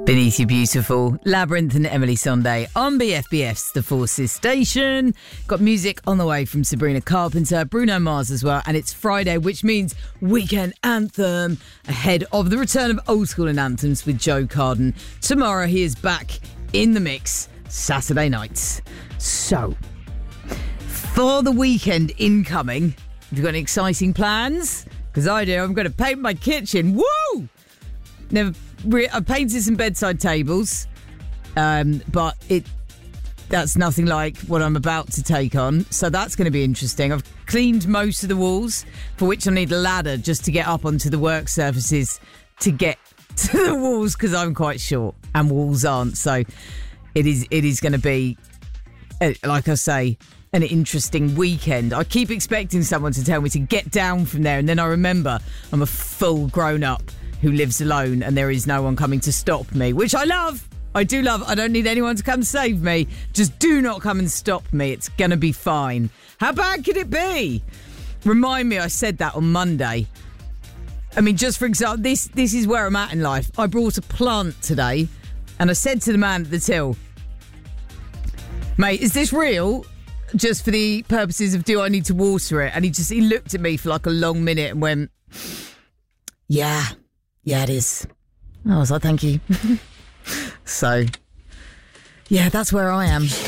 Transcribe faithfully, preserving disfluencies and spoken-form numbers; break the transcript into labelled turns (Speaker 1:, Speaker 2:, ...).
Speaker 1: Beneath You Beautiful, Labyrinth and Emily Sunday on B F B F's The Forces Station. Got music on the way from Sabrina Carpenter, Bruno Mars as well, and it's Friday, which means weekend anthem ahead of the return of Old School and Anthems with Joe Carden. Tomorrow he is back in the mix, Saturday nights. So, for the weekend incoming, have you got any exciting plans? Because I do. I'm going to paint my kitchen. Woo! Never... I've painted some bedside tables, um, but it that's nothing like what I'm about to take on. So that's going to be interesting. I've cleaned most of the walls, for which I need a ladder just to get up onto the work surfaces to get to the walls because I'm quite short and walls aren't. So it is it is going to be, like I say, an interesting weekend. I keep expecting someone to tell me to get down from there, and then I remember I'm a full grown up who lives alone and there is no one coming to stop me, which I love. I do love. I don't need anyone to come save me. Just do not come and stop me. It's going to be fine. How bad could it be? Remind me I said that on Monday. I mean, just for example, this, this is where I'm at in life. I brought a plant today and I said to the man at the till, mate, is this real? Just for the purposes of do I need to water it? And he just, he looked at me for like a long minute and went, yeah. Yeah, it is. I was like, thank you. So, yeah, that's where I am.